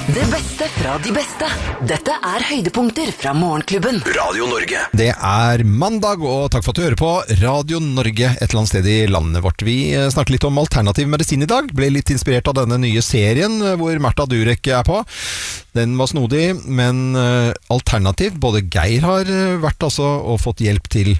Det beste fra de beste. Dette høydepunkter fra Morgenklubben. Radio Norge. Det mandag, og takk for at du hører på Radio Norge et eller annet sted i landet vårt. Vi snakker litt om alternativ medisin i dag. Ble litt inspirert av denne nye serien hvor Märtha Durek på. Den var snodig, men alternativ. Både Geir har vært og fått hjelp til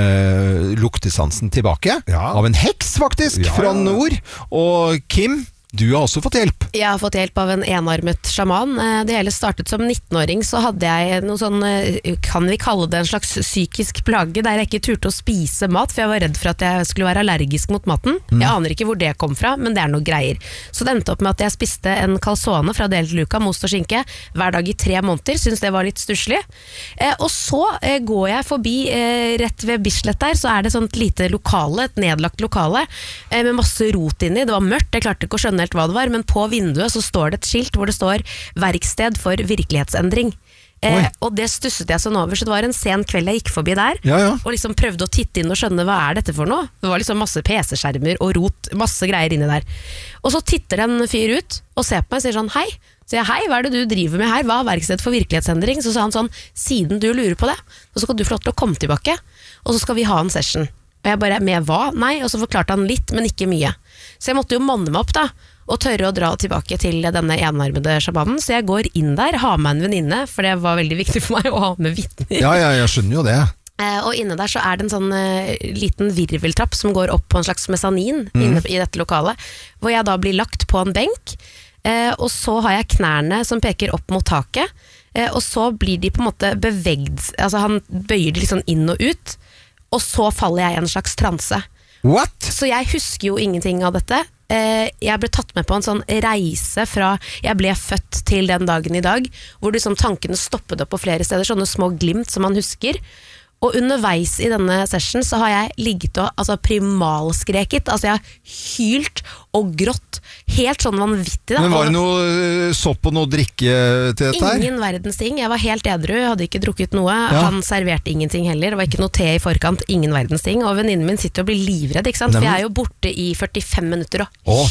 luktesansen tilbake. Ja. Av en heks faktisk, fra nord. Og Kim, du har også fått hjelp. Jeg har fått hjelp av en enarmet sjaman. Det hele startet som 19-åring, så hadde jeg noe sånn, kan vi kalle det en slags psykisk plage, der jeg ikke turte å spise mat, for jeg var redd for at jeg skulle være allergisk mot maten. Jeg aner ikke hvor det kom fra, men det noe greier. Så det endte opp med at jeg spiste en calzone fra Del Luca, most og skinke, hver dag i 3 måneder, synes det var litt stusslig. Og så går jeg forbi, rett ved Bislett der, så det sånn et lite lokale, et nedlagt lokale, med masse rot inni. Det var mørkt, jeg klarte ikke å skjønne helt hva det var, men på vinduet så står det et skilt hvor det står verksted for virkelighetsendring. Og det stusset jeg sånn over, så det var en sen kveld jeg gikk forbi der, og liksom prøvde å titte inn og skjønne hva dette for noe. Det var liksom masse PC-skjermer og rot, masse greier inni der. Og så titter en fyr ut og ser på meg og sier sånn, hei. Så jeg, hei, hva det du driver med her? Hva verksted for virkelighetsendring? Så sa han sånn, siden du lurer på det, så skal du få lov til å komme tilbake, og så skal vi ha en session. Og jeg bare, med hva? Nei, og så forklarte han litt, men ikke mye. Så jeg måtte jo manne meg opp da, og tørre å dra tilbake til denne enarmede sjamanen. Så jeg går inn der, har med en venninne, for det var veldig viktig for meg å ha med vitner. Ja, jeg skjønner jo det. Og inne der så det en sånn liten virveltrapp som går opp på en slags mesanin inne i dette lokalet, hvor jeg da blir lagt på en benk, og så har jeg knærne som peker opp mot taket, og så blir de på en måte bevegd, altså han bøyer de liksom inn og ut, og så faller jeg i en slags transe. What? Så jeg husker jo ingenting av dette. Jeg ble tatt med på en sånn reise fra jeg ble født til den dagen i dag, hvor liksom tankene stoppet opp på flere steder, sånne små glimt som man husker. Og underveis i denne session så har jeg ligget og primalskreket, altså jeg har hylt og grått, helt sånn vanvittig da. Men var det noe sopp og noe drikke til dette her? Ingen verdens ting, jeg var helt edru, hadde ikke drukket noe, han serverte ingenting heller, det var ikke noe te i forkant, ingen verdens ting, og venninnen min sitter og blir livredd, ikke sant? For jeg jo borte i 45 minutter og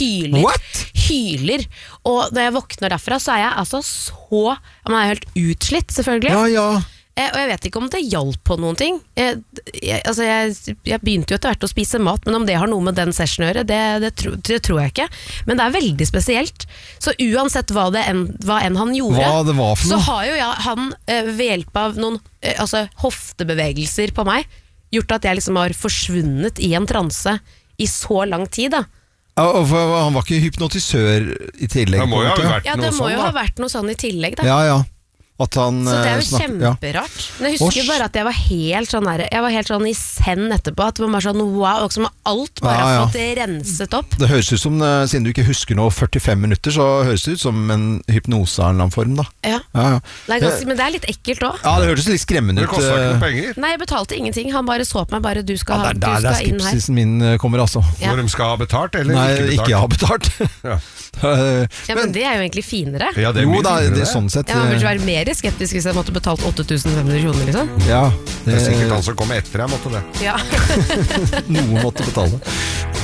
hyler, og når jeg våkner derfra så jeg altså så, man helt utslitt selvfølgelig. Ja. Og jeg vet ikke om det hjalp på noen ting. Jeg begynte jo etter hvert å spise mat, men om det har noe med den session å gjøre, det tror jeg ikke. Men det veldig spesielt. Så uansett hva enn han gjorde, så har jo han ved hjelp av noen hoftebevegelser på meg gjort at jeg liksom har forsvunnet i en transe i så lang tid da. Han var ikke hypnotisør i tillegg? Det må jo ha vært noe sånn i tillegg da. Ja. Så det jo kjemperart. Men jeg husker bare at jeg var helt sånn i send etterpå, at det var bare sånn wow, som alt bare har fått renset opp. Det høres ut som, siden du ikke husker noe 45 minutter, så høres det ut som en hypnose av en eller annen form da. Ja. Men det litt ekkelt også. Ja, det hørtes litt skremmende ut. Det kostet ikke noen penger. Nei, jeg betalte ingenting. Han bare så på meg, bare du skal inn her. Der skepsisen min kommer altså. Når de skal ha betalt, eller ikke ha betalt. Men det jo egentlig finere. Ja, jo, det sånn sett. Ja, man burde være mer skeptisk hvis jeg måtte betalt 8.500 kroner liksom. Ja, det sikkert han som kom etter jeg måtte det. Ja. Noen måtte betale.